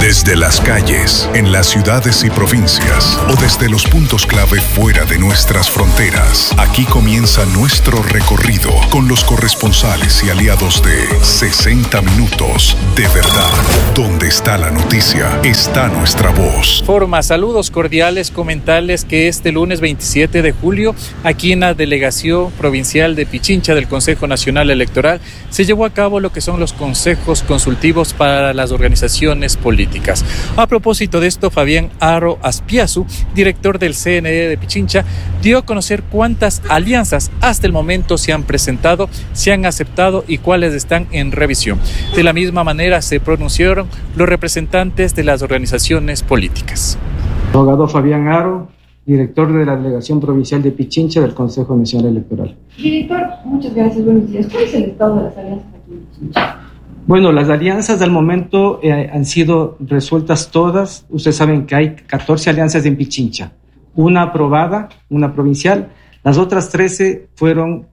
Desde las calles, en las ciudades y provincias, o desde los puntos clave fuera de nuestras fronteras, aquí comienza nuestro recorrido con los corresponsales y aliados de 60 Minutos de Verdad. Donde está la noticia, está nuestra voz. Saludos cordiales, comentarles que este lunes 27 de julio, aquí en la Delegación Provincial de Pichincha del Consejo Nacional Electoral, se llevó a cabo lo que son los consejos consultivos para las organizaciones políticas. A propósito de esto, Fabián Aro Aspiazu, director del CNE de Pichincha, dio a conocer cuántas alianzas hasta el momento se han presentado, se han aceptado y cuáles están en revisión. De la misma manera se pronunciaron los representantes de las organizaciones políticas. Abogado Fabián Aro, director de la Delegación Provincial de Pichincha del Consejo Nacional Electoral. Director, muchas gracias, buenos días. ¿Cuál es el estado de las alianzas aquí en Pichincha? Bueno, las alianzas al momento han sido resueltas todas. Ustedes saben que hay 14 alianzas en Pichincha, una aprobada, una provincial. Las otras 13 fueron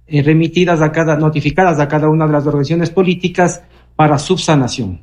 notificadas a cada una de las organizaciones políticas para subsanación.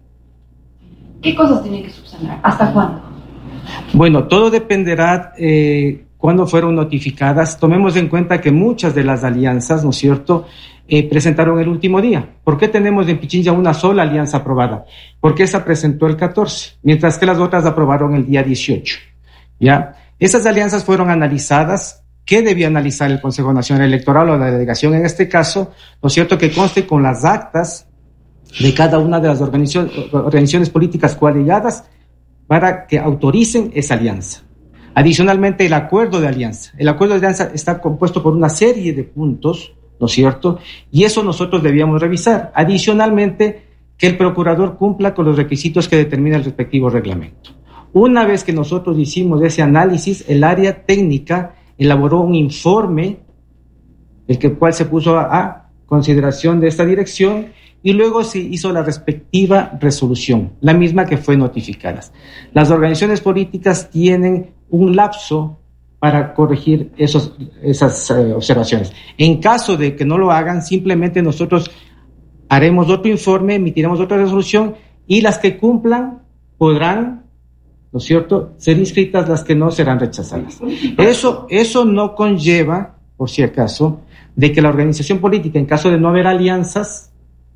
¿Qué cosas tienen que subsanar? ¿Hasta cuándo? Bueno, todo dependerá cuándo fueron notificadas. Tomemos en cuenta que muchas de las alianzas, ¿no es cierto?, presentaron el último día. ¿Por qué tenemos en Pichincha una sola alianza aprobada? Porque esa presentó el 14, mientras que las otras aprobaron el día 18. ¿Ya? Esas alianzas fueron analizadas. ¿Qué debía analizar el Consejo Nacional Electoral o la delegación en este caso? ¿No es cierto? Que conste con las actas de cada una de las organizaciones políticas coaligadas para que autoricen esa alianza. Adicionalmente, el acuerdo de alianza. El acuerdo de alianza está compuesto por una serie de puntos, ¿no es cierto? Y eso nosotros debíamos revisar. Adicionalmente, que el procurador cumpla con los requisitos que determina el respectivo reglamento. Una vez que nosotros hicimos ese análisis, el área técnica elaboró un informe, cual se puso a consideración de esta dirección, y luego se hizo la respectiva resolución, la misma que fue notificada. Las organizaciones políticas tienen un lapso para corregir esas observaciones. En caso de que no lo hagan, simplemente nosotros haremos otro informe, emitiremos otra resolución, y las que cumplan podrán, ¿no es cierto?, ser inscritas, las que no serán rechazadas. Eso no conlleva, por si acaso, de que la organización política, en caso de no haber alianzas,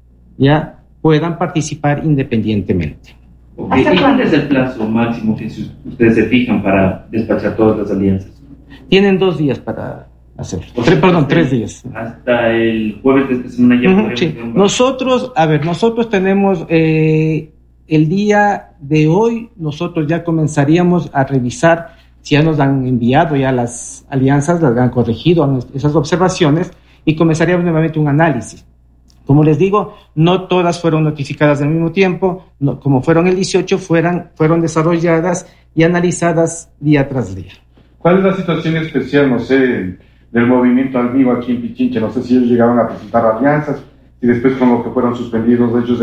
ya puedan participar independientemente. Okay. ¿Y cuál es el plazo máximo que ustedes se fijan para despachar todas las alianzas? Tienen 2 días para hacerlo. 3 días. Hasta el jueves de esta semana ya sí. Nosotros tenemos el día de hoy, nosotros ya comenzaríamos a revisar si ya nos han enviado ya las alianzas, las han corregido esas observaciones, y comenzaríamos nuevamente un análisis. Como les digo, no todas fueron notificadas al mismo tiempo, como fueron el 18, fueron desarrolladas y analizadas día tras día. ¿Cuál es la situación especial, no sé, del movimiento al vivo aquí en Pichincha? No sé si ellos llegaron a presentar alianzas y después con lo que fueron suspendidos ellos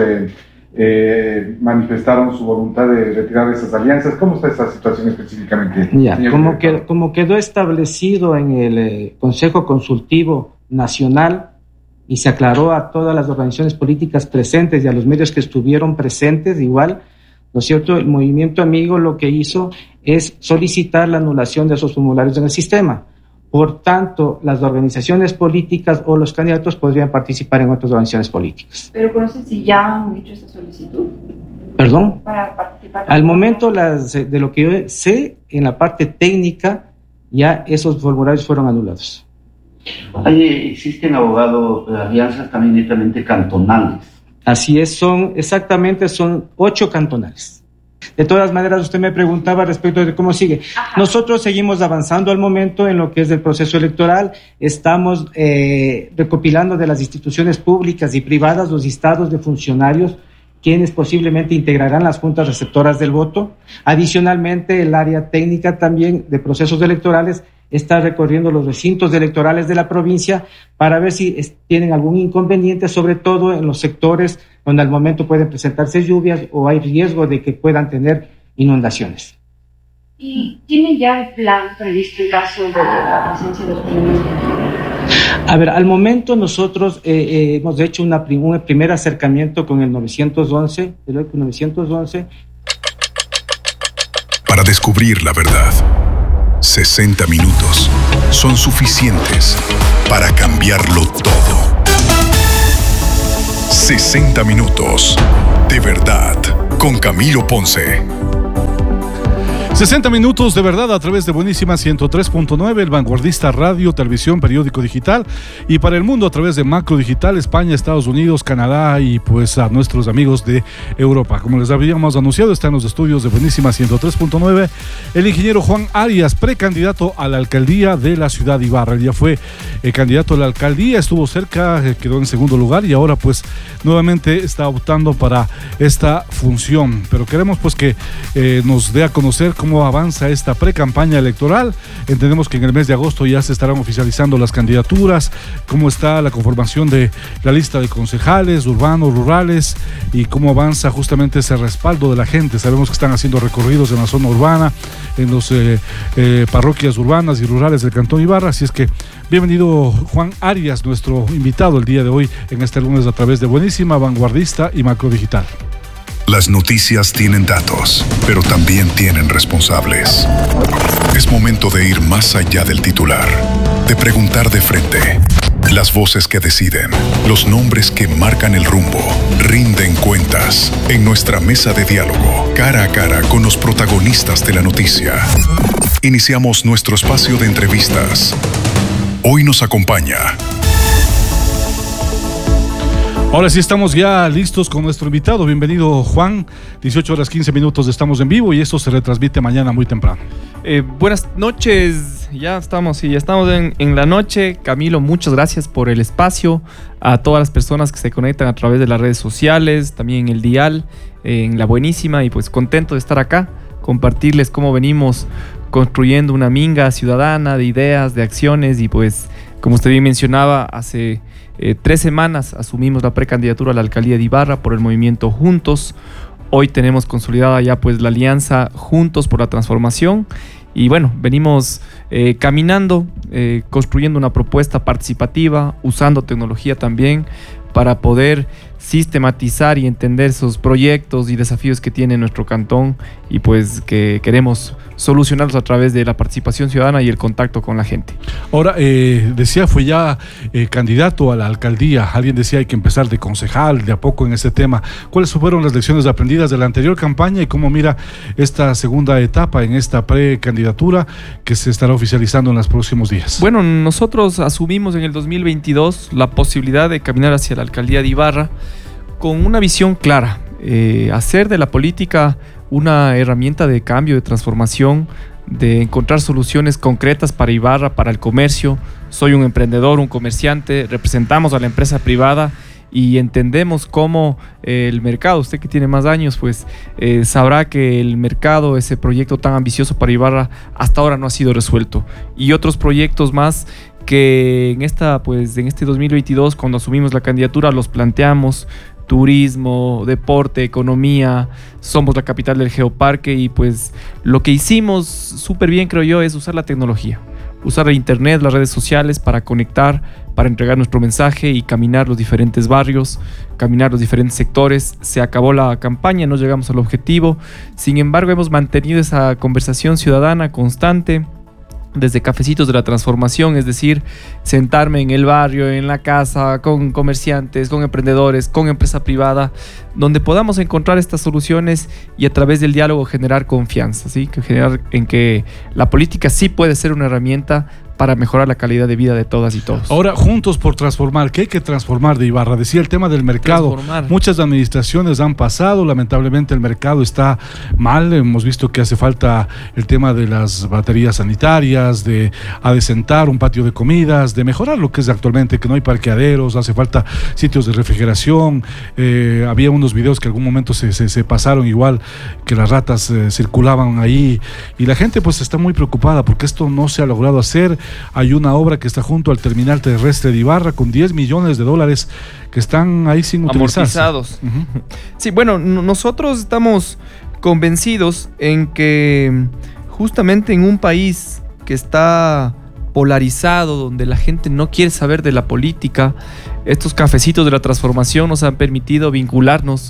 manifestaron su voluntad de retirar esas alianzas. ¿Cómo está esa situación específicamente? Ya, como quedó establecido en el Consejo Consultivo Nacional y se aclaró a todas las organizaciones políticas presentes y a los medios que estuvieron presentes igual, ¿no es cierto? El movimiento amigo lo que hizo es solicitar la anulación de esos formularios en el sistema. Por tanto, las organizaciones políticas o los candidatos podrían participar en otras organizaciones políticas. ¿Pero conocen si ya han hecho esa solicitud? ¿Perdón? Para participar. Al momento, de lo que yo sé, en la parte técnica, ya esos formularios fueron anulados. Existen, abogado, alianzas también netamente cantonales. Así es, son 8 cantonales. De todas maneras, usted me preguntaba respecto de cómo sigue. Ajá. Nosotros seguimos avanzando al momento en lo que es el proceso electoral. Estamos recopilando de las instituciones públicas y privadas los listados de funcionarios quienes posiblemente integrarán las juntas receptoras del voto. Adicionalmente, el área técnica también de procesos electorales está recorriendo los recintos electorales de la provincia para ver si tienen algún inconveniente, sobre todo en los sectores donde al momento pueden presentarse lluvias o hay riesgo de que puedan tener inundaciones. ¿Y tiene ya el plan previsto en caso de la presencia de los problemas? A ver, al momento nosotros hemos hecho un primer acercamiento con el 911, para descubrir la verdad. 60 minutos son suficientes para cambiarlo todo. 60 minutos de verdad con Camilo Ponce. 60 minutos de verdad a través de Buenísima 103.9, El Vanguardista Radio, televisión, periódico digital, y para el mundo a través de Macro Digital, España, Estados Unidos, Canadá y pues a nuestros amigos de Europa. Como les habíamos anunciado, está en los estudios de Buenísima 103.9 el ingeniero Juan Arias, precandidato a la alcaldía de la ciudad de Ibarra. Él ya fue candidato a la alcaldía, estuvo cerca, quedó en segundo lugar y ahora pues nuevamente está optando para esta función. Pero queremos pues que nos dé a conocer cómo avanza esta pre-campaña electoral. Entendemos que en el mes de agosto ya se estarán oficializando las candidaturas, cómo está la conformación de la lista de concejales urbanos, rurales, y cómo avanza justamente ese respaldo de la gente. Sabemos que están haciendo recorridos en la zona urbana, en las parroquias urbanas y rurales del Cantón Ibarra. Así es que bienvenido Juan Arias, nuestro invitado el día de hoy en este lunes a través de Buenísima, Vanguardista y Macro Digital. Las noticias tienen datos, pero también tienen responsables. Es momento de ir más allá del titular, de preguntar de frente. Las voces que deciden, los nombres que marcan el rumbo, rinden cuentas en nuestra mesa de diálogo, cara a cara con los protagonistas de la noticia. Iniciamos nuestro espacio de entrevistas. Hoy nos acompaña... Ahora sí estamos ya listos con nuestro invitado. Bienvenido Juan, 18 horas 15 minutos estamos en vivo y esto se retransmite mañana muy temprano. Buenas noches, ya estamos en la noche. Camilo, muchas gracias por el espacio. A todas las personas que se conectan a través de las redes sociales, también en el dial, en La Buenísima, y pues contento de estar acá, compartirles cómo venimos construyendo una minga ciudadana de ideas, de acciones, y pues como usted bien mencionaba, hace 3 semanas asumimos la precandidatura a la alcaldía de Ibarra por el movimiento Juntos. Hoy tenemos consolidada ya pues la alianza Juntos por la Transformación, y bueno, venimos caminando, construyendo una propuesta participativa, usando tecnología también para poder sistematizar y entender esos proyectos y desafíos que tiene nuestro cantón, y pues que queremos solucionarlos a través de la participación ciudadana y el contacto con la gente. Ahora, decía, fue ya candidato a la alcaldía. Alguien decía hay que empezar de concejal, de a poco en este tema. ¿Cuáles fueron las lecciones aprendidas de la anterior campaña y cómo mira esta segunda etapa en esta precandidatura que se estará oficializando en los próximos días? Bueno, nosotros asumimos en el 2022 la posibilidad de caminar hacia la alcaldía de Ibarra con una visión clara, hacer de la política una herramienta de cambio, de transformación, de encontrar soluciones concretas para Ibarra, para el comercio. Soy un emprendedor, un comerciante, representamos a la empresa privada y entendemos cómo el mercado, usted que tiene más años, pues sabrá que el mercado, ese proyecto tan ambicioso para Ibarra, hasta ahora no ha sido resuelto. Y otros proyectos más que en este 2022, cuando asumimos la candidatura, los planteamos: turismo, deporte, economía. Somos la capital del geoparque, y pues lo que hicimos súper bien, creo yo, es usar la tecnología, usar el internet, las redes sociales para conectar, para entregar nuestro mensaje y caminar los diferentes barrios, caminar los diferentes sectores. Se acabó la campaña, no llegamos al objetivo, sin embargo hemos mantenido esa conversación ciudadana constante desde Cafecitos de la Transformación, es decir, sentarme en el barrio, en la casa, con comerciantes, con emprendedores, con empresa privada, donde podamos encontrar estas soluciones y a través del diálogo generar confianza, ¿sí? Generar en que la política sí puede ser una herramienta para mejorar la calidad de vida de todas y todos. Ahora, Juntos por Transformar, ¿qué hay que transformar de Ibarra? Decía el tema del mercado. Muchas administraciones han pasado, lamentablemente el mercado está mal. Hemos visto que hace falta el tema de las baterías sanitarias, de adecentar un patio de comidas, de mejorar lo que es actualmente, que no hay parqueaderos, hace falta sitios de refrigeración. Había unos videos que en algún momento se pasaron igual, que las ratas circulaban ahí, y la gente pues está muy preocupada porque esto no se ha logrado hacer. Hay una obra que está junto al terminal terrestre de Ibarra con $10 millones que están ahí sin utilizarse. Amortizados. Uh-huh. Sí, bueno, nosotros estamos convencidos en que justamente en un país que está polarizado, donde la gente no quiere saber de la política, estos cafecitos de la transformación nos han permitido vincularnos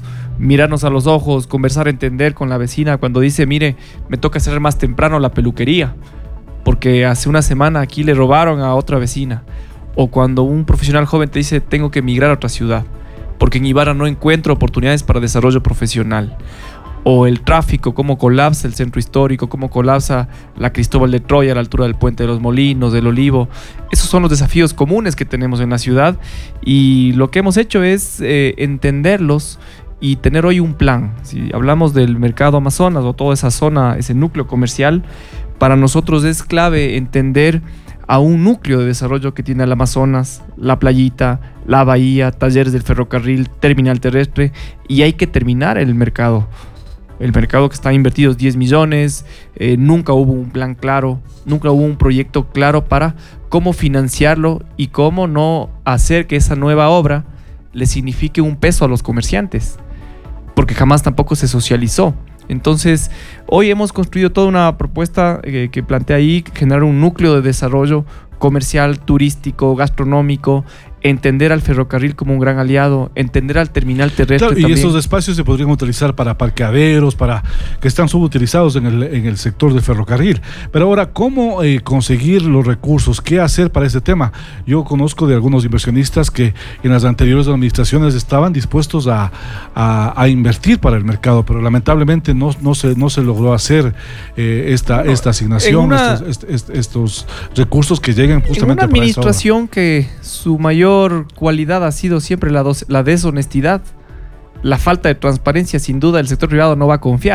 mirarnos a los ojos, conversar, entender con la vecina cuando dice, mire, me toca cerrar más temprano la peluquería porque hace una semana aquí le robaron a otra vecina. O cuando un profesional joven te dice, tengo que emigrar a otra ciudad porque en Ibarra no encuentro oportunidades para desarrollo profesional. O el tráfico, cómo colapsa el centro histórico, cómo colapsa la Cristóbal de Troya a la altura del Puente de los Molinos, del Olivo. Esos son los desafíos comunes que tenemos en la ciudad y lo que hemos hecho es entenderlos y tener hoy un plan. Si hablamos del mercado Amazonas o toda esa zona, ese núcleo comercial, para nosotros es clave entender a un núcleo de desarrollo que tiene el Amazonas, la playita, la bahía, talleres del ferrocarril, terminal terrestre, y hay que terminar el mercado. El mercado que está invertidos 10 millones, nunca hubo un plan claro, nunca hubo un proyecto claro para cómo financiarlo y cómo no hacer que esa nueva obra le signifique un peso a los comerciantes, porque jamás tampoco se socializó. Entonces, hoy hemos construido toda una propuesta que plantea ahí generar un núcleo de desarrollo comercial, turístico, gastronómico, entender al ferrocarril como un gran aliado, entender al terminal terrestre. Claro, y también. Esos espacios se podrían utilizar para parqueaderos, para que están subutilizados en el sector del ferrocarril. Pero ahora, ¿cómo conseguir los recursos? ¿Qué hacer para ese tema? Yo conozco de algunos inversionistas que en las anteriores administraciones estaban dispuestos a invertir para el mercado, pero lamentablemente no se logró hacer esta asignación, estos recursos que llegan justamente para una administración que su mayor cualidad ha sido siempre la deshonestidad, la falta de transparencia. Sin duda el sector privado no va a confiar.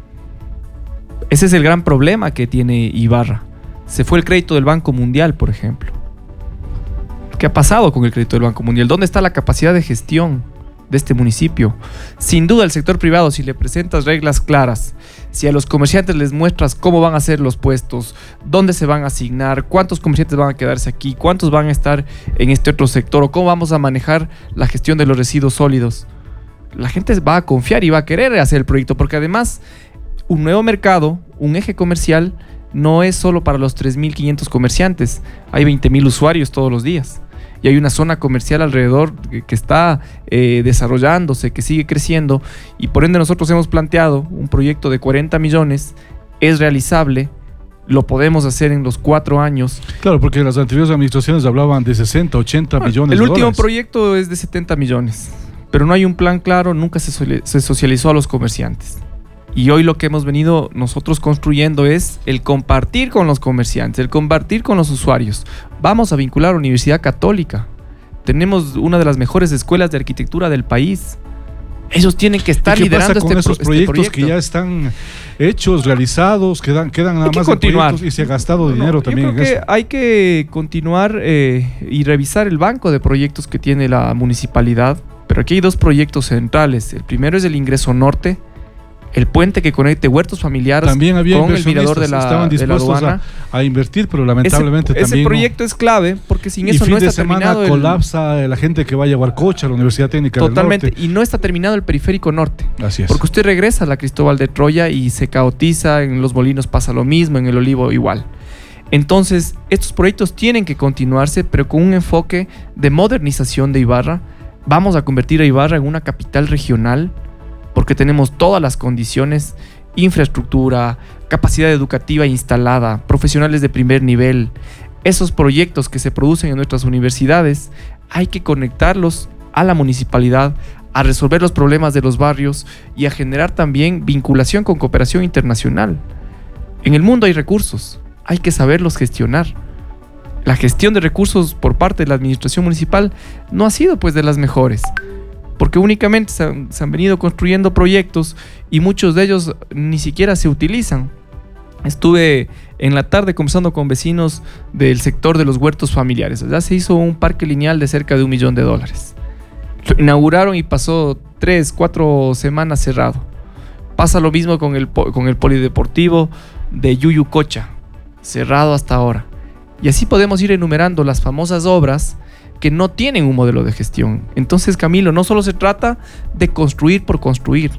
Ese es el gran problema que tiene Ibarra. Se fue el crédito del Banco Mundial, por ejemplo. ¿Qué ha pasado con el crédito del Banco Mundial? ¿Dónde está la capacidad de gestión de este municipio? Sin duda el sector privado, si le presentas reglas claras, si a los comerciantes les muestras cómo van a ser los puestos, dónde se van a asignar, cuántos comerciantes van a quedarse aquí, cuántos van a estar en este otro sector, o cómo vamos a manejar la gestión de los residuos sólidos, la gente va a confiar y va a querer hacer el proyecto, porque además un nuevo mercado, un eje comercial, no es solo para los 3.500 comerciantes, hay 20.000 usuarios todos los días. Y hay una zona comercial alrededor que está desarrollándose, que sigue creciendo, y por ende nosotros hemos planteado un proyecto de 40 millones, es realizable, lo podemos hacer en los 4 años. Claro, porque las anteriores administraciones hablaban de 60, 80 millones de dólares. El último proyecto es de 70 millones, pero no hay un plan claro, nunca se socializó a los comerciantes. Y hoy lo que hemos venido nosotros construyendo es el compartir con los comerciantes, el compartir con los usuarios. Vamos a vincular a la Universidad Católica. Tenemos una de las mejores escuelas de arquitectura del país. Ellos tienen que estar liderando este proyecto. ¿Qué pasa con esos proyectos que ya están hechos, realizados, quedan nada más en proyectos y se ha gastado dinero también en eso? Yo creo que hay que continuar y revisar el banco de proyectos que tiene la municipalidad. Pero aquí hay 2 proyectos centrales. El primero es el ingreso norte, el puente que conecte huertos familiares con el mirador de la estaban dispuestos a invertir, pero lamentablemente ese proyecto es clave porque sin eso no está terminado. Colapsa la gente que vaya a Huarcocha, a la Universidad Técnica del Norte. Totalmente, y no está terminado el periférico norte. Así es. Porque usted regresa a la Cristóbal de Troya y se caotiza, en Los Molinos pasa lo mismo, en el Olivo igual. Entonces, estos proyectos tienen que continuarse, pero con un enfoque de modernización de Ibarra. Vamos a convertir a Ibarra en una capital regional, porque tenemos todas las condiciones, infraestructura, capacidad educativa instalada, profesionales de primer nivel. Esos proyectos que se producen en nuestras universidades, hay que conectarlos a la municipalidad, a resolver los problemas de los barrios y a generar también vinculación con cooperación internacional. En el mundo hay recursos, hay que saberlos gestionar. La gestión de recursos por parte de la administración municipal no ha sido pues de las mejores, porque únicamente se han venido construyendo proyectos y muchos de ellos ni siquiera se utilizan. Estuve en la tarde conversando con vecinos del sector de los huertos familiares. Ya se hizo un parque lineal de cerca de $1 millón. Lo inauguraron y pasó 3-4 semanas cerrado. Pasa lo mismo con el polideportivo de Yuyucocha, cerrado hasta ahora. Y así podemos ir enumerando las famosas obras que no tienen un modelo de gestión. Entonces, Camilo, no solo se trata de construir por construir,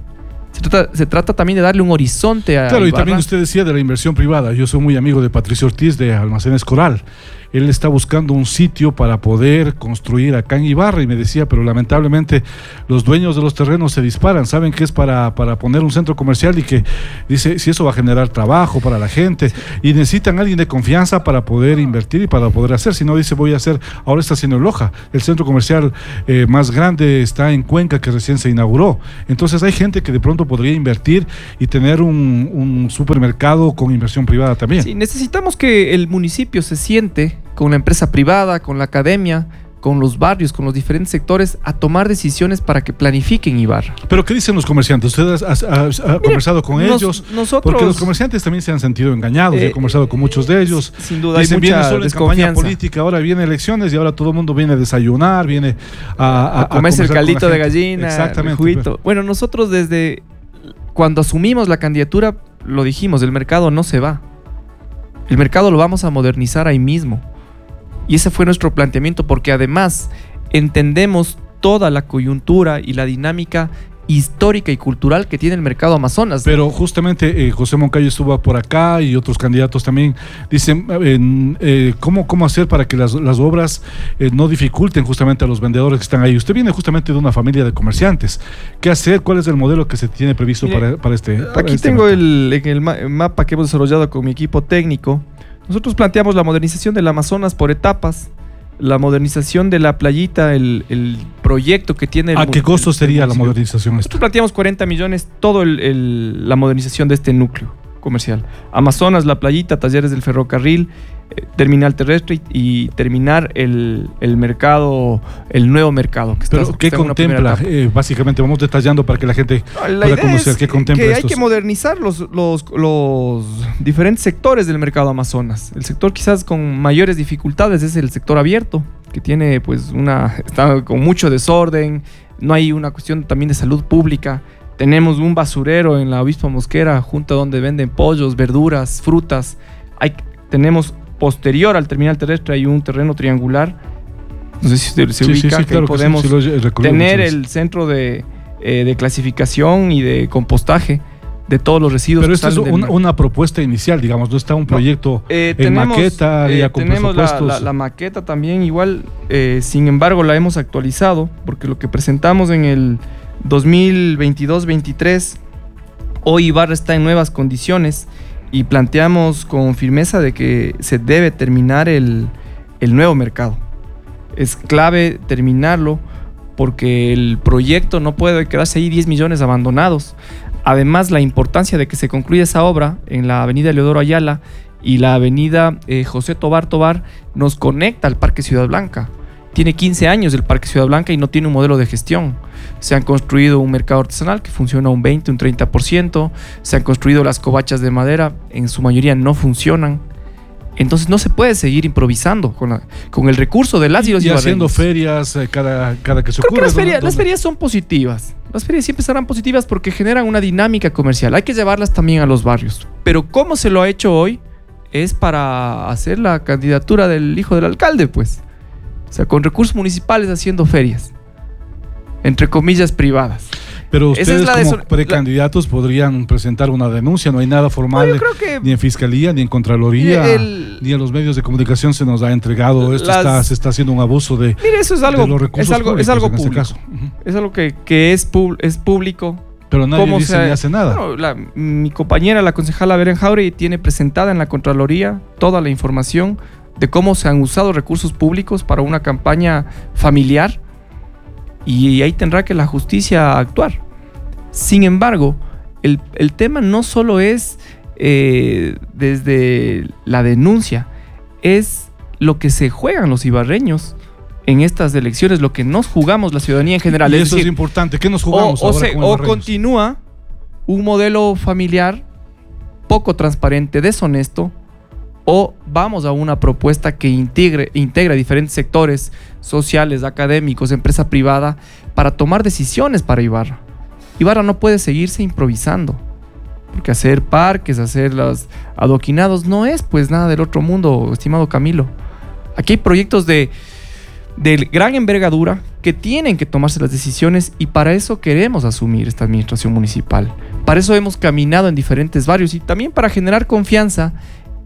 se trata también de darle un horizonte a Claro, Ibarra. Y también usted decía de la inversión privada. Yo soy muy amigo de Patricio Ortiz de Almacenes Coral. él está buscando un sitio para poder construir acá en Ibarra y me decía, pero lamentablemente los dueños de los terrenos se disparan, saben que es para poner un centro comercial y que dice, si eso va a generar trabajo para la gente y necesitan a alguien de confianza para poder invertir y para poder hacer, si no dice voy a hacer, ahora está haciendo en Loja, el centro comercial más grande está en Cuenca que recién se inauguró, entonces hay gente que de pronto podría invertir y tener un supermercado con inversión privada también. Sí, necesitamos que el municipio se siente con la empresa privada, con la academia, con los barrios, con los diferentes sectores, a tomar decisiones para que planifiquen Ibarra. ¿Pero qué dicen los comerciantes? ¿Usted ha conversado con ellos? Nosotros, porque los comerciantes también se han sentido engañados. He conversado con muchos de ellos. Sin duda dicen, hay mucha viene solo en campaña política, ahora viene elecciones y ahora todo el mundo viene a desayunar, viene a comerse el caldito de gallina, exactamente, el juguito. Bueno, nosotros desde cuando asumimos la candidatura lo dijimos, el mercado no se va. El mercado lo vamos a modernizar ahí mismo. Y ese fue nuestro planteamiento, porque además entendemos toda la coyuntura y la dinámica histórica y cultural que tiene el mercado Amazonas. Pero justamente José Moncayo estuvo por acá y otros candidatos también dicen ¿cómo hacer para que las obras no dificulten justamente a los vendedores que están ahí? Usted viene justamente de una familia de comerciantes. ¿Qué hacer? ¿Cuál es el modelo que se tiene previsto para este? Aquí tengo en el mapa que hemos desarrollado con mi equipo técnico. Nosotros planteamos la modernización del Amazonas por etapas, la modernización de la playita, el proyecto que tiene... ¿A qué costo sería la modernización? Nosotros planteamos 40 millones toda la modernización de este núcleo comercial. Amazonas, la playita, talleres del ferrocarril, terminal terrestre y terminar el mercado, el nuevo mercado. ¿Pero qué contempla? Básicamente vamos detallando para que la gente pueda conocer qué contempla. Que hay que modernizar los diferentes sectores del mercado Amazonas. El sector quizás con mayores dificultades es el sector abierto, que tiene pues está con mucho desorden, no hay una cuestión también de salud pública. Tenemos un basurero en la Obispo Mosquera, junto a donde venden pollos, verduras, frutas. Tenemos posterior al terminal terrestre hay un terreno triangular, no sé si se ubica, que claro, podemos tener el centro de clasificación y de compostaje de todos los residuos. Pero esta es una propuesta inicial, digamos, no está un proyecto en maqueta, ya con tenemos presupuestos. La maqueta también igual, sin embargo la hemos actualizado, porque lo que presentamos en el 2022-23, hoy Ibarra está en nuevas condiciones y planteamos con firmeza de que se debe terminar el nuevo mercado. Es clave terminarlo porque el proyecto no puede quedarse ahí 10 millones abandonados. Además, la importancia de que se concluya esa obra en la avenida Leodoro Ayala y la avenida José Tobar nos conecta al Parque Ciudad Blanca. Tiene 15 años el Parque Ciudad Blanca y no tiene un modelo de gestión. Se han construido un mercado artesanal que funciona un 20, un 30%. Se han construido las covachas de madera, en su mayoría no funcionan. Entonces no se puede seguir improvisando con el recurso de las y los ibarreños. Y haciendo ferias cada que se ocurre. Creo que las ferias son positivas. Las ferias siempre serán positivas porque generan una dinámica comercial. Hay que llevarlas también a los barrios. Pero ¿cómo se lo ha hecho hoy? Es para hacer la candidatura del hijo del alcalde, pues. O sea, con recursos municipales haciendo ferias, entre comillas, privadas. Pero ustedes como precandidatos podrían presentar una denuncia, no hay nada formal ni en Fiscalía, ni en Contraloría, ni en los medios de comunicación se nos ha entregado esto, se está haciendo un abuso de, eso es algo, de los recursos públicos, es algo en público. Este caso. Es algo que es público. Pero nadie dice ni hace nada. Bueno, mi compañera, la concejala Beren Jauregui, tiene presentada en la Contraloría toda la información de cómo se han usado recursos públicos para una campaña familiar y ahí tendrá que la justicia actuar. Sin embargo, el tema no solo es desde la denuncia, es lo que se juegan los ibarreños en estas elecciones, lo que nos jugamos la ciudadanía en general. Y eso es importante, ¿qué nos jugamos ahora como ibarreños? O continúa un modelo familiar poco transparente, deshonesto, o vamos a una propuesta que integra diferentes sectores sociales, académicos, empresa privada, para tomar decisiones para Ibarra. Ibarra no puede seguirse improvisando, porque hacer parques, hacer los adoquinados no es pues nada del otro mundo, estimado Camilo. Aquí hay proyectos de gran envergadura que tienen que tomarse las decisiones y para eso queremos asumir esta administración municipal. Para eso hemos caminado en diferentes barrios y también para generar confianza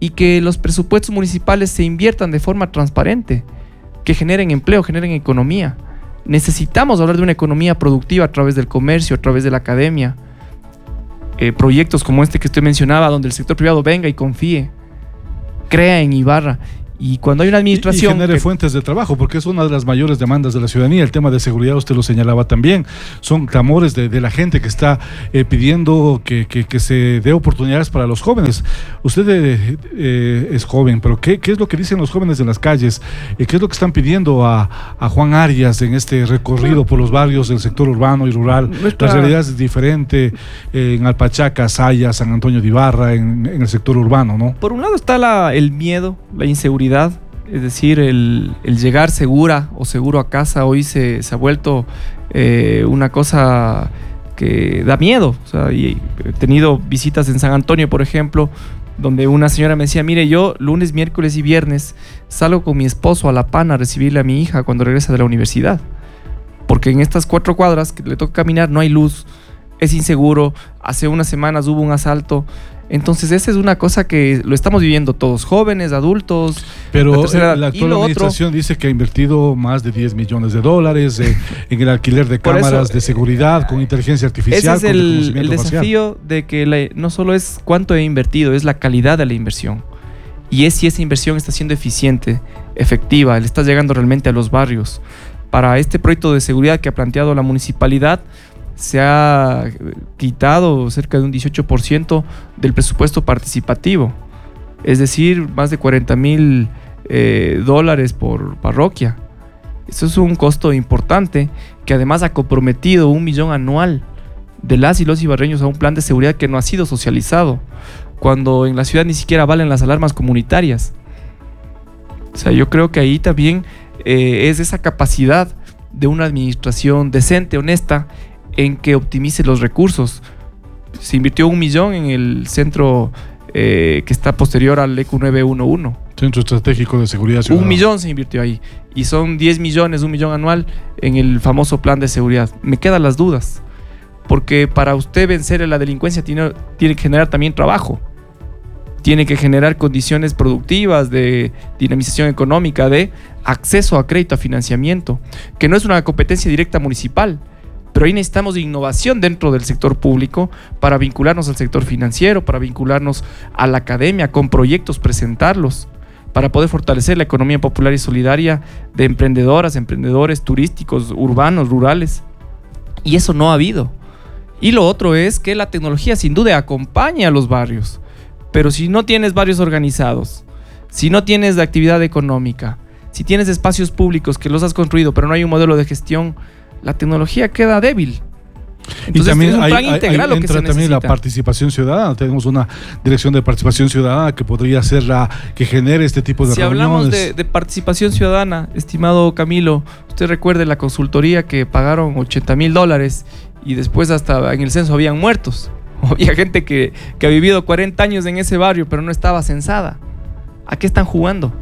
y que los presupuestos municipales se inviertan de forma transparente, que generen empleo, generen economía. Necesitamos hablar de una economía productiva a través del comercio, a través de la academia. Proyectos como este que usted mencionaba, donde el sector privado venga y confíe, crea en Ibarra. Y cuando hay una administración... Y genere fuentes de trabajo, porque es una de las mayores demandas de la ciudadanía. El tema de seguridad, usted lo señalaba también. Son clamores de la gente que está pidiendo que se dé oportunidades para los jóvenes. Usted es joven, pero ¿qué es lo que dicen los jóvenes en las calles? ¿Qué es lo que están pidiendo a Juan Arias en este recorrido por los barrios del sector urbano y rural? La realidad es diferente en Alpachaca, Saya, San Antonio de Ibarra, en el sector urbano, ¿no? Por un lado está el miedo, la inseguridad. Es decir, el llegar segura o seguro a casa hoy se ha vuelto una cosa que da miedo. O sea, y he tenido visitas en San Antonio, por ejemplo, donde una señora me decía, mire, yo lunes, miércoles y viernes salgo con mi esposo a La Pana a recibirle a mi hija cuando regresa de la universidad, porque en estas 4 cuadras que le toca caminar no hay luz, es inseguro, hace unas semanas hubo un asalto. Entonces esa es una cosa que lo estamos viviendo todos, jóvenes, adultos. Pero la actual administración dice que ha invertido más de $10 millones en el alquiler de cámaras de seguridad con inteligencia artificial. Ese es el desafío de que no solo es cuánto he invertido, es la calidad de la inversión. Y es si esa inversión está siendo eficiente, efectiva, le está llegando realmente a los barrios. Para este proyecto de seguridad que ha planteado la municipalidad, se ha quitado cerca de un 18% del presupuesto participativo, es decir, más de $40,000 por parroquia. Eso es un costo importante que además ha comprometido $1 millón anual de las y los ibarreños a un plan de seguridad que no ha sido socializado, cuando en la ciudad ni siquiera valen las alarmas comunitarias. O sea, yo creo que ahí también es esa capacidad de una administración decente, honesta, en que optimice los recursos. Se invirtió $1 millón en el centro que está posterior al ECU 911. Centro Estratégico de Seguridad Ciudadana. $1 millón se invirtió ahí. Y son 10 millones, $1 millón anual en el famoso plan de seguridad. Me quedan las dudas. Porque para usted vencer a la delincuencia tiene que generar también trabajo. Tiene que generar condiciones productivas de dinamización económica, de acceso a crédito, a financiamiento, que no es una competencia directa municipal. Pero ahí necesitamos de innovación dentro del sector público para vincularnos al sector financiero, para vincularnos a la academia, con proyectos, presentarlos, para poder fortalecer la economía popular y solidaria de emprendedoras, emprendedores turísticos, urbanos, rurales. Y eso no ha habido. Y lo otro es que la tecnología sin duda acompaña a los barrios. Pero si no tienes barrios organizados, si no tienes actividad económica, si tienes espacios públicos que los has construido, pero no hay un modelo de gestión, la tecnología queda débil. Entonces, y también es un plan integral lo que se entra también necesita. la participación ciudadana. Tenemos una dirección de participación ciudadana que podría ser la que genere este tipo de reuniones. Si hablamos de participación ciudadana, estimado Camilo, usted recuerde la consultoría que pagaron $80,000 y después hasta en el censo habían muertos. Había gente que ha vivido 40 años en ese barrio pero no estaba censada. ¿A qué están jugando?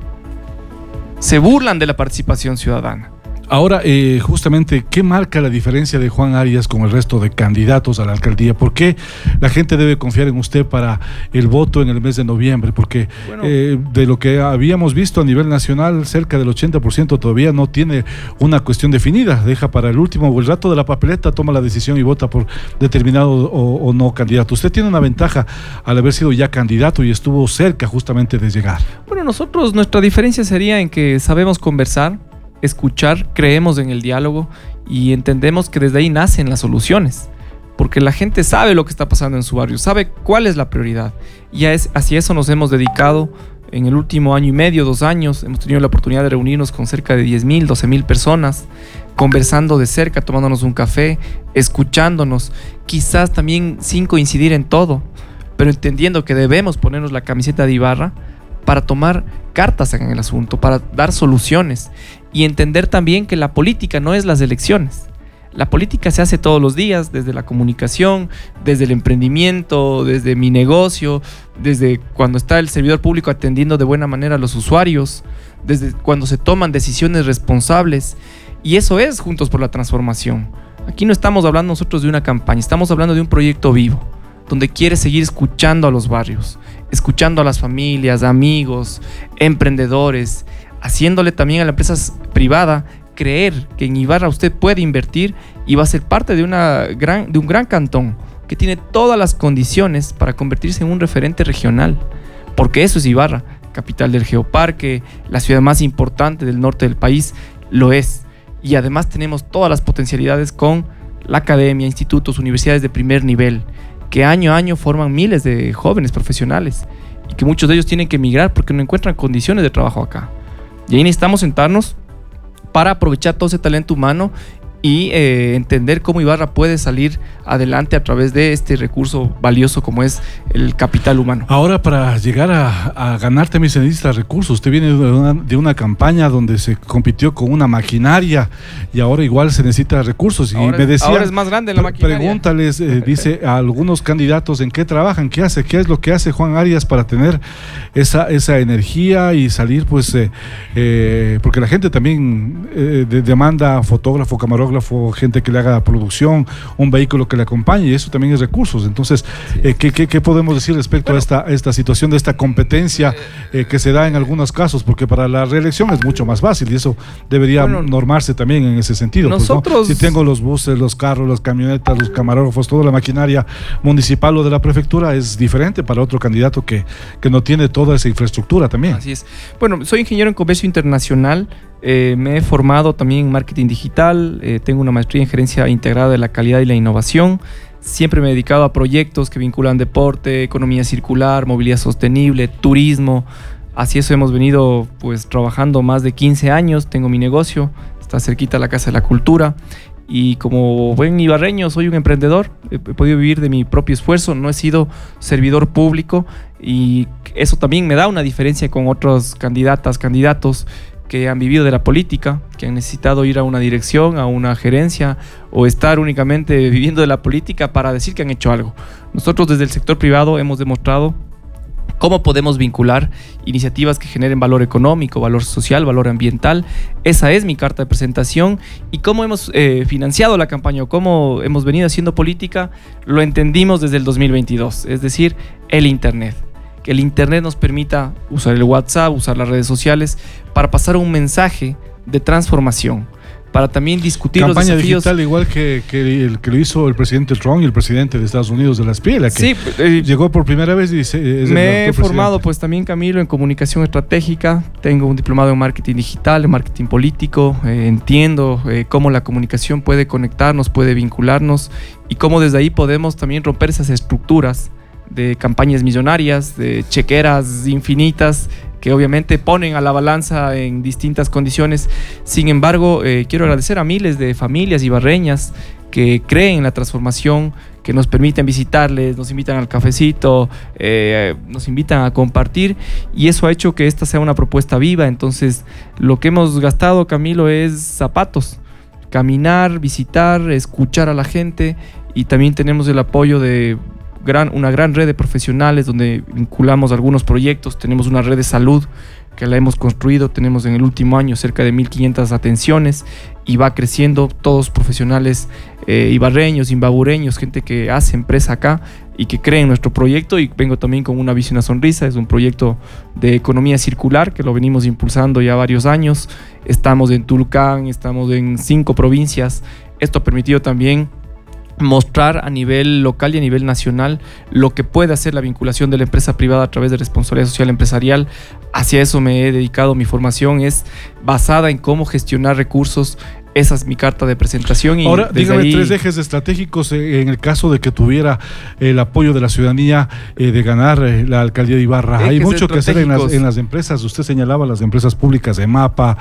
Se burlan de la participación ciudadana. Ahora, justamente, ¿qué marca la diferencia de Juan Arias con el resto de candidatos a la alcaldía? ¿Por qué la gente debe confiar en usted para el voto en el mes de noviembre? Porque de lo que habíamos visto a nivel nacional, cerca del 80% todavía no tiene una cuestión definida. Deja para el último o el rato de la papeleta, toma la decisión y vota por determinado o no candidato. Usted tiene una ventaja al haber sido ya candidato y estuvo cerca justamente de llegar. Bueno, nuestra diferencia sería en que sabemos conversar, escuchar, creemos en el diálogo y entendemos que desde ahí nacen las soluciones, porque la gente sabe lo que está pasando en su barrio, sabe cuál es la prioridad y hacia eso nos hemos dedicado en el último año y medio, 2 años. Hemos tenido la oportunidad de reunirnos con cerca de 10,000, 12,000 personas, conversando de cerca, tomándonos un café, escuchándonos, quizás también sin coincidir en todo, pero entendiendo que debemos ponernos la camiseta de Ibarra para tomar cartas en el asunto, para dar soluciones y entender también que la política no es las elecciones. La política se hace todos los días, desde la comunicación, desde el emprendimiento, desde mi negocio, desde cuando está el servidor público atendiendo de buena manera a los usuarios, desde cuando se toman decisiones responsables. Y eso es Juntos por la Transformación. Aquí no estamos hablando nosotros de una campaña, estamos hablando de un proyecto vivo, donde quiere seguir escuchando a los barrios, escuchando a las familias, amigos, emprendedores, haciéndole también a la empresa privada creer que en Ibarra usted puede invertir y va a ser parte de un gran cantón que tiene todas las condiciones para convertirse en un referente regional, porque eso es Ibarra, capital del Geoparque, la ciudad más importante del norte del país, lo es. Y además tenemos todas las potencialidades con la academia, institutos, universidades de primer nivel, que año a año forman miles de jóvenes profesionales y que muchos de ellos tienen que emigrar porque no encuentran condiciones de trabajo acá. Y ahí necesitamos sentarnos para aprovechar todo ese talento humano y entender cómo Ibarra puede salir adelante a través de este recurso valioso como es el capital humano. Ahora, para llegar a ganar también se necesita recursos. Usted viene de una campaña donde se compitió con una maquinaria y ahora igual se necesita recursos. Y ahora, me decía, ahora es más grande la maquinaria. Pregúntales, dice a algunos candidatos en qué trabajan, qué es lo que hace Juan Arias para tener esa energía y salir, pues, porque la gente también demanda fotógrafo, camarógrafo, gente que le haga producción, un vehículo que le acompañe, y eso también es recursos. Entonces, ¿qué podemos decir respecto a esta situación de esta competencia que se da en algunos casos? Porque para la reelección es mucho más fácil y eso debería normarse también en ese sentido. Nosotros, pues, ¿no? Si tengo los buses, los carros, las camionetas, los camarógrafos, toda la maquinaria municipal o de la prefectura, es diferente para otro candidato que no tiene toda esa infraestructura también. Así es. Bueno, soy ingeniero en comercio internacional. Me he formado también en marketing digital, tengo una maestría en gerencia integrada de la calidad y la innovación. Siempre me he dedicado a proyectos que vinculan deporte, economía circular, movilidad sostenible, turismo. Así eso hemos venido pues trabajando más de 15 años. Tengo mi negocio, está cerquita la Casa de la Cultura. Y como buen ibarreño soy un emprendedor, he podido vivir de mi propio esfuerzo, no he sido servidor público y eso también me da una diferencia con otros candidatos que han vivido de la política, que han necesitado ir a una dirección, a una gerencia o estar únicamente viviendo de la política para decir que han hecho algo. Nosotros desde el sector privado hemos demostrado cómo podemos vincular iniciativas que generen valor económico, valor social, valor ambiental. Esa es mi carta de presentación. Y cómo hemos financiado la campaña o cómo hemos venido haciendo política, lo entendimos desde el 2022, es decir, el Internet. Que el Internet nos permita usar el WhatsApp, usar las redes sociales para pasar un mensaje de transformación, para también discutir los desafíos. Campaña digital igual que el que lo hizo el presidente Trump y el presidente de Estados Unidos de la Espiela, que sí, llegó por primera vez y dice... Me he formado pues también, Camilo, en comunicación estratégica, tengo un diplomado en marketing digital, en marketing político, entiendo cómo la comunicación puede conectarnos, puede vincularnos y cómo desde ahí podemos también romper esas estructuras de campañas millonarias, de chequeras infinitas, que obviamente ponen a la balanza en distintas condiciones. Sin embargo, quiero agradecer a miles de familias ibarreñas que creen en la transformación, que nos permiten visitarles, nos invitan al cafecito, nos invitan a compartir, y eso ha hecho que esta sea una propuesta viva. Entonces, lo que hemos gastado, Camilo, es zapatos, caminar, visitar, escuchar a la gente, y también tenemos el apoyo de una gran red de profesionales donde vinculamos algunos proyectos. Tenemos una red de salud que la hemos construido, tenemos en el último año cerca de 1.500 atenciones y va creciendo, todos profesionales ibarreños, imbabureños, gente que hace empresa acá y que cree en nuestro proyecto. Y vengo también con Una Visión, Una Sonrisa, es un proyecto de economía circular que lo venimos impulsando ya varios años. Estamos en Tulcán, estamos en 5 provincias. Esto ha permitido también mostrar a nivel local y a nivel nacional lo que puede hacer la vinculación de la empresa privada a través de responsabilidad social empresarial. Hacia eso me he dedicado. Mi formación es basada en cómo gestionar recursos. Esa es mi carta de presentación. Y ahora, dígame 3 ejes estratégicos en el caso de que tuviera el apoyo de la ciudadanía de ganar la alcaldía de Ibarra. Hay mucho que hacer en las empresas. Usted señalaba las empresas públicas de MAPA,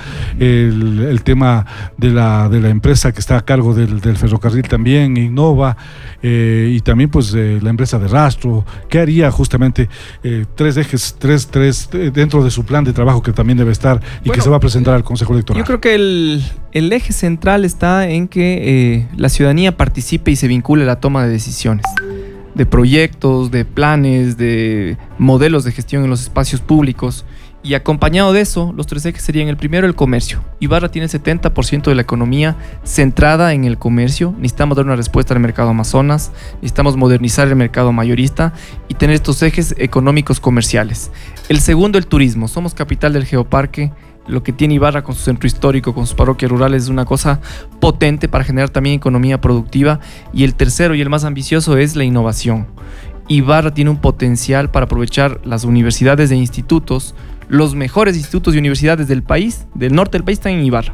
el tema de la empresa que está a cargo del ferrocarril también, Innova, y también pues la empresa de rastro. ¿Qué haría justamente 3 ejes, tres dentro de su plan de trabajo que también debe estar y que se va a presentar al Consejo Electoral? Yo creo que el eje central está en que la ciudadanía participe y se vincule a la toma de decisiones, de proyectos, de planes, de modelos de gestión en los espacios públicos, Y acompañado de eso, los 3 ejes serían: el primero, el comercio. Ibarra tiene el 70% de la economía centrada en el comercio. Necesitamos dar una respuesta al mercado Amazonas, necesitamos modernizar el mercado mayorista y tener estos ejes económicos comerciales. El segundo, el turismo. Somos capital del Geoparque. Lo que tiene Ibarra con su centro histórico, con sus parroquias rurales, es una cosa potente para generar también economía productiva. Y el tercero y el más ambicioso es la innovación. Ibarra tiene un potencial para aprovechar las universidades e institutos. Los mejores institutos y universidades del país, del norte del país, están en Ibarra.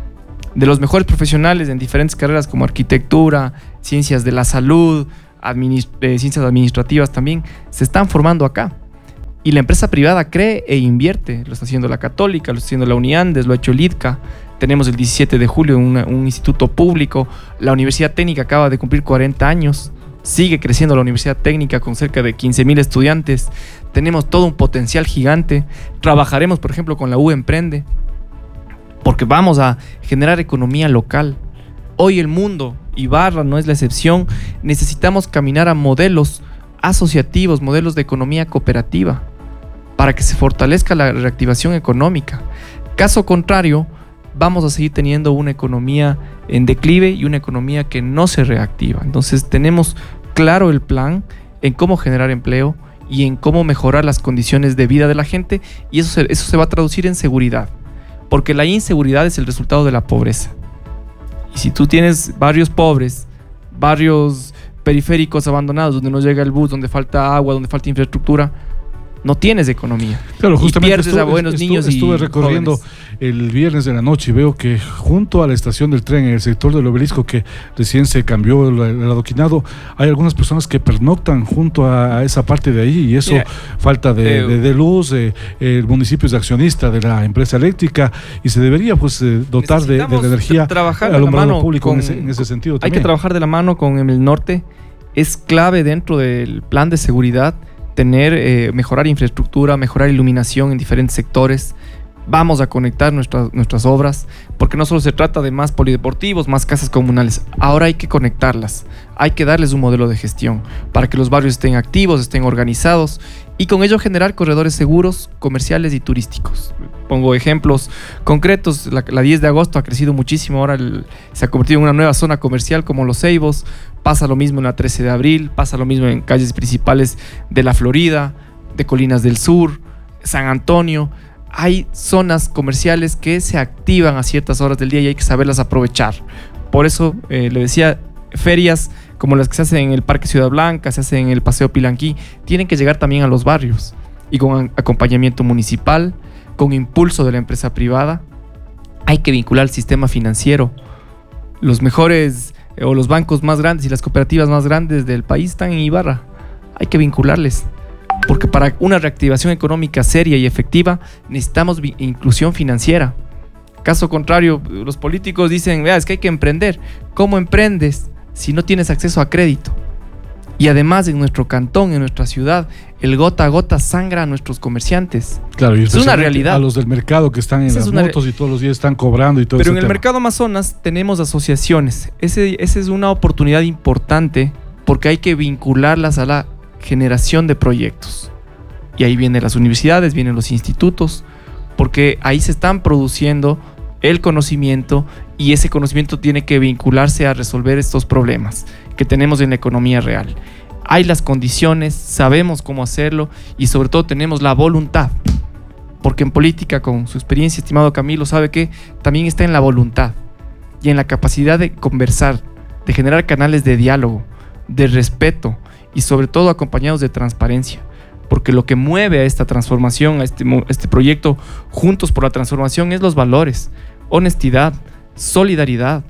De los mejores profesionales en diferentes carreras como arquitectura, ciencias de la salud, ciencias administrativas también, se están formando acá. Y la empresa privada cree e invierte. Lo está haciendo la Católica, lo está haciendo la Uniandes, lo ha hecho el IDCA. Tenemos el 17 de julio un instituto público. La Universidad Técnica acaba de cumplir 40 años. Sigue creciendo la Universidad Técnica con cerca de 15,000 estudiantes. Tenemos todo un potencial gigante. Trabajaremos, por ejemplo, con la U Emprende, porque vamos a generar economía local. Hoy el mundo, Ibarra no es la excepción, necesitamos caminar a modelos asociativos, modelos de economía cooperativa, para que se fortalezca la reactivación económica. Caso contrario, vamos a seguir teniendo una economía en declive y una economía que no se reactiva. Entonces tenemos claro el plan en cómo generar empleo y en cómo mejorar las condiciones de vida de la gente, y eso se va a traducir en seguridad, porque la inseguridad es el resultado de la pobreza. Y si tú tienes barrios pobres, barrios periféricos abandonados, donde no llega el bus, donde falta agua, donde falta infraestructura, no tienes economía. Claro, justamente pierdes a buenos niños estuve recorriendo jóvenes. El viernes de la noche y veo que junto a la estación del tren, en el sector del Obelisco, que recién se cambió el adoquinado, hay algunas personas que pernoctan junto a esa parte de ahí, y eso, falta de luz. El municipio es accionista de la empresa eléctrica y se debería pues dotar de la energía trabajar alumbrado público en ese sentido también. Hay que trabajar de la mano con el norte. Es clave dentro del plan de seguridad tener, mejorar infraestructura, mejorar iluminación en diferentes sectores. Vamos a conectar nuestras obras, porque no solo se trata de más polideportivos, más casas comunales. Ahora hay que conectarlas, hay que darles un modelo de gestión para que los barrios estén activos, estén organizados, y con ello generar corredores seguros, comerciales y turísticos. Pongo ejemplos concretos. La 10 de agosto ha crecido muchísimo, ahora se ha convertido en una nueva zona comercial como Los Ceibos. Pasa lo mismo en la 13 de abril, pasa lo mismo en calles principales de la Florida, de Colinas del Sur, San Antonio. Hay zonas comerciales que se activan a ciertas horas del día y hay que saberlas aprovechar. Por eso le decía, ferias como las que se hacen en el Parque Ciudad Blanca, se hacen en el Paseo Pilanquí, tienen que llegar también a los barrios, y con acompañamiento municipal, con impulso de la empresa privada. Hay que vincular el sistema financiero. Los mejores o los bancos más grandes y las cooperativas más grandes del país están en Ibarra. Hay que vincularles, porque para una reactivación económica seria y efectiva necesitamos inclusión financiera. Caso contrario, los políticos dicen, vea, es que hay que emprender. ¿Cómo emprendes si no tienes acceso a crédito? Y además en nuestro cantón, en nuestra ciudad, el gota a gota sangra a nuestros comerciantes. Claro, y es una realidad. A los del mercado que están en las motos y todos los días están cobrando y todo eso. Pero en el mercado Amazonas tenemos asociaciones. Esa es una oportunidad importante, porque hay que vincularlas a la generación de proyectos. Y ahí vienen las universidades, vienen los institutos, porque ahí se están produciendo el conocimiento, y ese conocimiento tiene que vincularse a resolver estos problemas que tenemos en la economía real. Hay las condiciones, sabemos cómo hacerlo, y sobre todo tenemos la voluntad, porque en política, con su experiencia, estimado Camilo, sabe que también está en la voluntad y en la capacidad de conversar, de generar canales de diálogo, de respeto, y sobre todo acompañados de transparencia, porque lo que mueve a esta transformación, a este proyecto Juntos por la Transformación, es los valores: honestidad, solidaridad,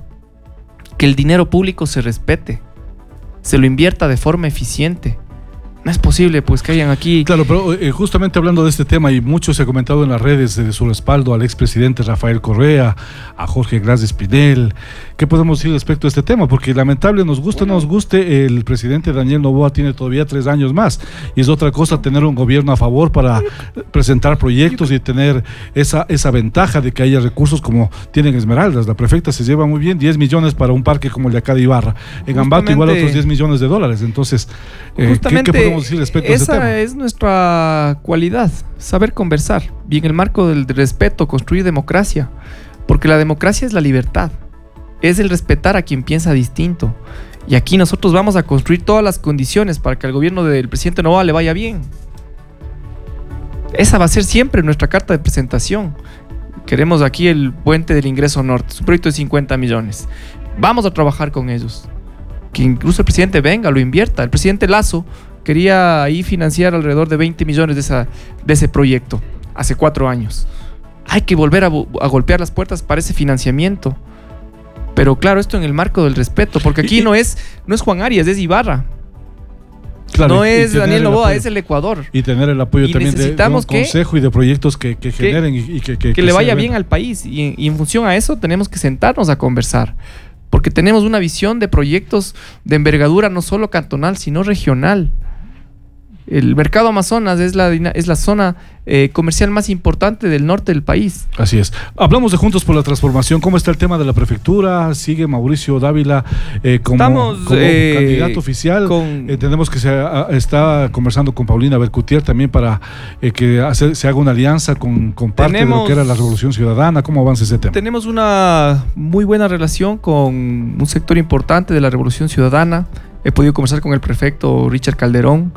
que el dinero público se respete, se lo invierta de forma eficiente. No es posible pues que hayan aquí... Claro, pero justamente hablando de este tema, y mucho se ha comentado en las redes de su respaldo al expresidente Rafael Correa, a Jorge Gras Espinel. ¿Qué podemos decir respecto a este tema? Porque lamentable, nos guste o no nos guste, el presidente Daniel Noboa tiene todavía 3 años más, y es otra cosa tener un gobierno a favor para presentar proyectos y tener esa ventaja de que haya recursos como tienen Esmeraldas. La prefecta se lleva muy bien 10 millones para un parque como el de acá de Ibarra. En Ambato igual otros $10 millones. Entonces, ¿qué podemos podemos decir respecto a ese tema? Esa es nuestra cualidad, saber conversar y en el marco del respeto construir democracia, porque la democracia es la libertad, es el respetar a quien piensa distinto. Y aquí nosotros vamos a construir todas las condiciones para que al gobierno del presidente Noboa le vaya bien. Esa va a ser siempre nuestra carta de presentación. Queremos aquí el puente del ingreso norte, es un proyecto de 50 millones. Vamos a trabajar con ellos. Que incluso el presidente venga, lo invierta. El presidente Lasso quería ahí financiar alrededor de 20 millones de ese proyecto hace 4 años. Hay que volver a golpear las puertas para ese financiamiento. Pero claro, esto en el marco del respeto, porque aquí no es Juan Arias, es Ibarra. Claro, no es Daniel Noboa, es el Ecuador. Y tener el apoyo también de un consejo y de proyectos que generen y que le vaya bien al país. Y en función a eso tenemos que sentarnos a conversar. Porque tenemos una visión de proyectos de envergadura no solo cantonal, sino regional. El mercado Amazonas es la zona comercial más importante del norte del país. Así es. Hablamos de Juntos por la Transformación. ¿Cómo está el tema de la prefectura? ¿Sigue Mauricio Dávila como candidato oficial? Entendemos que se está conversando con Paulina Bercutier también para que se haga una alianza con parte de lo que era la Revolución Ciudadana. ¿Cómo avanza ese tema? Tenemos una muy buena relación con un sector importante de la Revolución Ciudadana. He podido conversar con el prefecto Richard Calderón.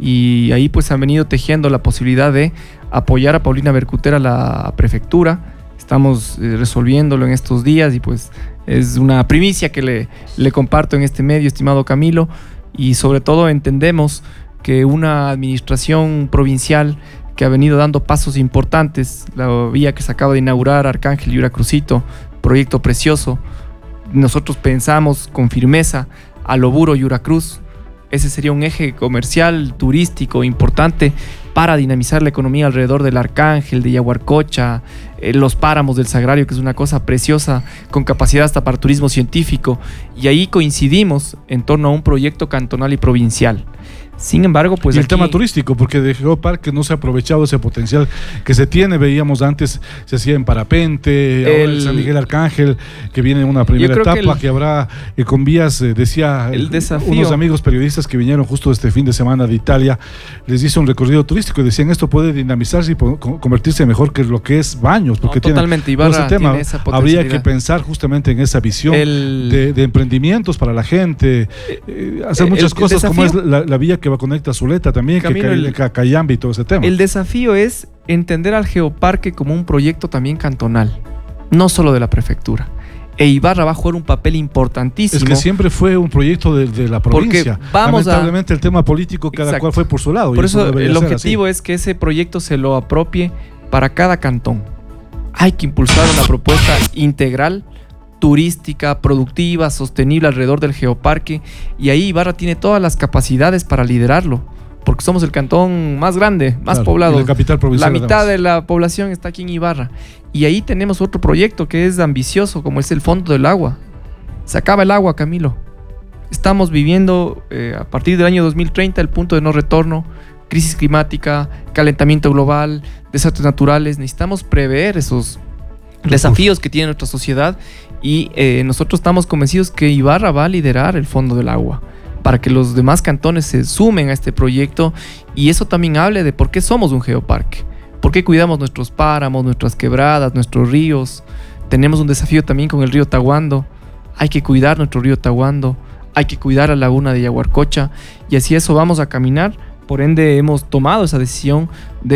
Y ahí pues han venido tejiendo la posibilidad de apoyar a Paulina Bercutier a la prefectura. Estamos resolviéndolo en estos días y pues es una primicia que le comparto en este medio, estimado Camilo. Y sobre todo entendemos que una administración provincial que ha venido dando pasos importantes, la vía que se acaba de inaugurar, Arcángel y Yuracrucito, proyecto precioso, nosotros pensamos con firmeza a Loburo y Yuracruz. Ese sería un eje comercial, turístico importante para dinamizar la economía alrededor del Arcángel, de Yaguarcocha, los páramos del Sagrario, que es una cosa preciosa, con capacidad hasta para turismo científico. Y ahí coincidimos en torno a un proyecto cantonal y provincial. Sin embargo, pues. Y el tema turístico, porque de Geoparque no se ha aprovechado ese potencial que se tiene. Veíamos antes, se hacía en Parapente, ahora el San Miguel Arcángel, que viene en una primera etapa, que habrá con vías, decía unos amigos periodistas que vinieron justo este fin de semana de Italia, les hizo un recorrido turístico y decían esto puede dinamizarse y convertirse mejor que lo que es Baños, porque totalmente, tiene Ibarra ese tema. Tiene esa potencialidad. Habría que pensar justamente en esa visión de emprendimientos para la gente, hacer muchas cosas, como es la vía que conecta a Zuleta también, Camilo, que Cayambe y todo ese tema. El desafío es entender al Geoparque como un proyecto también cantonal, no solo de la prefectura. E Ibarra va a jugar un papel importantísimo. Es que siempre fue un proyecto de la provincia. Lamentablemente el tema político cada cual fue por su lado. Por eso el objetivo es que ese proyecto se lo apropie para cada cantón. Hay que impulsar una propuesta integral, turística, productiva, sostenible alrededor del Geoparque, y ahí Ibarra tiene todas las capacidades para liderarlo, porque somos el cantón más grande, más poblado. La capital provincial. La mitad de la población está aquí en Ibarra. Y ahí tenemos otro proyecto que es ambicioso, como es el Fondo del Agua. Se acaba el agua, Camilo. Estamos viviendo a partir del año 2030 el punto de no retorno, crisis climática, calentamiento global, desastres naturales. Necesitamos prever esos desafíos que tiene nuestra sociedad y nosotros estamos convencidos que Ibarra va a liderar el Fondo del Agua para que los demás cantones se sumen a este proyecto y eso también hable de por qué somos un geoparque, por qué cuidamos nuestros páramos, nuestras quebradas, nuestros ríos. Tenemos un desafío también con el río Tahuando, hay que cuidar nuestro río Tahuando, hay que cuidar la laguna de Yaguarcocha y así eso vamos a caminar. Por ende hemos tomado esa decisión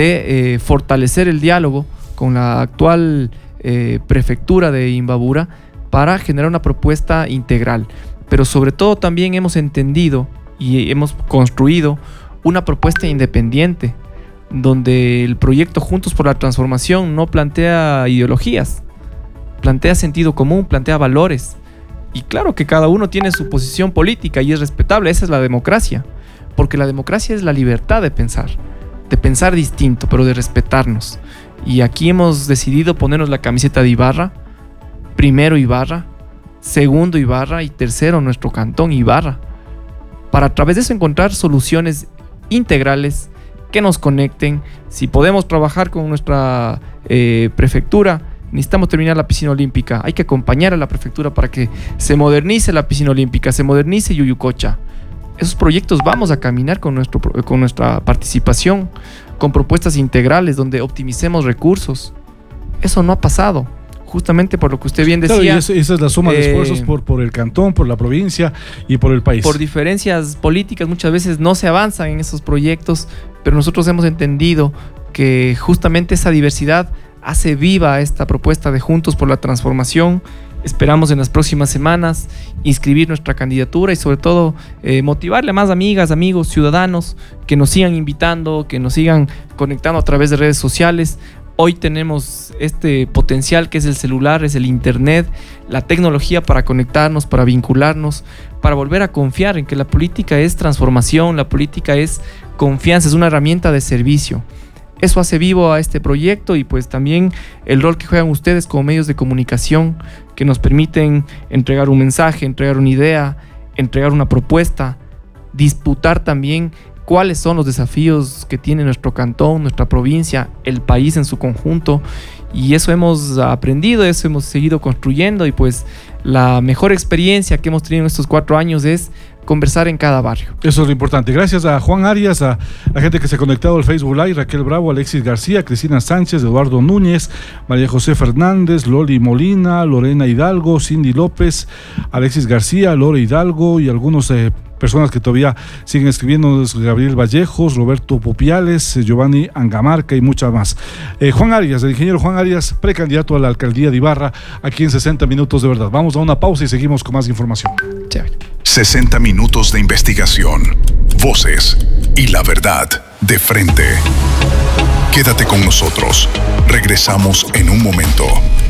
de fortalecer el diálogo con la actual prefectura de Imbabura para generar una propuesta integral, pero sobre todo también hemos entendido y hemos construido una propuesta independiente donde el proyecto Juntos por la Transformación no plantea ideologías, plantea sentido común, plantea valores y claro que cada uno tiene su posición política y es respetable, esa es la democracia, porque la democracia es la libertad de pensar distinto, pero de respetarnos. Y aquí hemos decidido ponernos la camiseta de Ibarra, primero Ibarra, segundo Ibarra y tercero nuestro cantón Ibarra, para a través de eso encontrar soluciones integrales que nos conecten. Si podemos trabajar con nuestra prefectura, necesitamos terminar la piscina olímpica, hay que acompañar a la prefectura para que se modernice la piscina olímpica, se modernice Yuyucocha. Esos proyectos vamos a caminar con nuestra participación, con propuestas integrales donde optimicemos recursos. Eso no ha pasado, justamente por lo que usted bien decía. Claro, y esa es la suma de esfuerzos por el cantón, por la provincia y por el país. Por diferencias políticas muchas veces no se avanzan en esos proyectos, pero nosotros hemos entendido que justamente esa diversidad hace viva esta propuesta de Juntos por la Transformación. Esperamos en las próximas semanas inscribir nuestra candidatura y sobre todo motivarle a más amigas, amigos, ciudadanos que nos sigan invitando, que nos sigan conectando a través de redes sociales. Hoy tenemos este potencial que es el celular, es el internet, la tecnología para conectarnos, para vincularnos, para volver a confiar en que la política es transformación, la política es confianza, es una herramienta de servicio. Eso hace vivo a este proyecto y pues también el rol que juegan ustedes como medios de comunicación que nos permiten entregar un mensaje, entregar una idea, entregar una propuesta, disputar también cuáles son los desafíos que tiene nuestro cantón, nuestra provincia, el país en su conjunto. Y eso hemos aprendido, eso hemos seguido construyendo y pues la mejor experiencia que hemos tenido en estos 4 años es conversar en cada barrio. Eso es lo importante. Gracias a Juan Arias, a la gente que se ha conectado al Facebook Live, Raquel Bravo, Alexis García, Cristina Sánchez, Eduardo Núñez, María José Fernández, Loli Molina, Lorena Hidalgo, Cindy López, Alexis García, Lore Hidalgo y algunos personas que todavía siguen escribiendo, Gabriel Vallejos, Roberto Popiales, Giovanni Angamarca y muchas más. Juan Arias, el ingeniero Juan Arias, precandidato a la alcaldía de Ibarra, aquí en 60 Minutos de Verdad. Vamos a una pausa y seguimos con más información. Chévere. 60 minutos de investigación, voces y la verdad de frente. Quédate con nosotros. Regresamos en un momento.